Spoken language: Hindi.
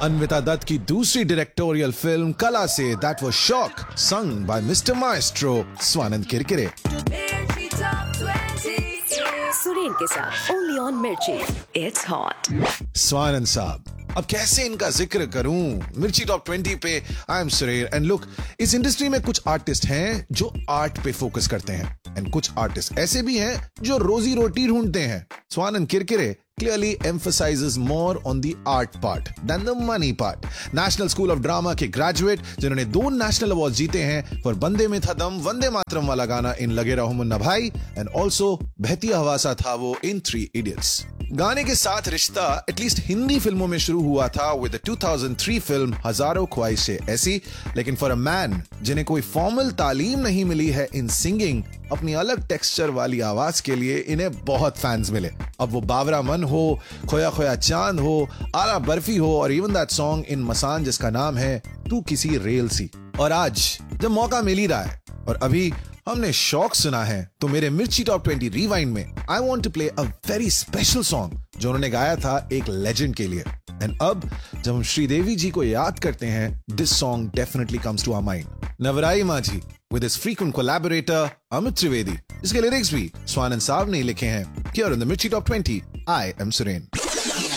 अन्विता दत्त की दूसरी डायरेक्टोरियल फिल्म कला say that was shock, sung by mister Maestro Swanand Kirkire. Suren के साथ ओनली ऑन मिर्ची, इट्स हॉट। स्वानंद साहब, अब कैसे इनका जिक्र करूं? मिर्ची टॉप 20 पे I am Suren. And look, इस इंडस्ट्री में कुछ आर्टिस्ट हैं जो आर्ट पे फोकस करते हैं एंड कुछ आर्टिस्ट ऐसे भी हैं जो रोजी रोटी ढूंढते हैं। Swanand Kirkire clearly emphasizes more on the art part than the money part. National School of Drama के ग्रेजुएट जिन्होंने 2 नेशनल अवार्ड जीते हैं फॉर बंदे में था दम, वंदे मातरम वाला गाना इन लगे रहो मुन्ना भाई, एंड ऑल्सो बहती हवा सा था वो इन 3 इडियट्स। गाने के साथ रिश्ता एटलीस्ट हिंदी फिल्मों में शुरू हुआ था विद 2003 फिल्म हजारों ख्वाहिशें ऐसी, लेकिन फॉर अ मैन जिन्हें कोई फॉर्मल तालीम नहीं मिली है इन सिंगिंग, अपनी अलग टेक्सचर वाली आवाज के लिए इन्हें बहुत फैंस मिले। अब वो बावरा मन हो, खोया खोया चांद हो, आला बर्फी हो, और इवन दैट सॉन्ग इन मसान जिसका नाम है तू किसी रेल सी। और आज जब मौका मिल ही रहा है और अभी हमने शौक सुना है, तो मेरे मिर्ची टॉप 20 रिवाइंड में I want to play a very special song जो उन्होंने गाया था एक लेजेंड के लिए। एंड अब जब हम श्रीदेवी जी को याद करते हैं, this song definitely comes to our mind. नवराई माझी with his frequent collaborator Amit Trivedi. इसके लिरिक्स भी स्वानंद साहब ने लिखे हैं। Here in the Mirchi Top 20, I am Suren.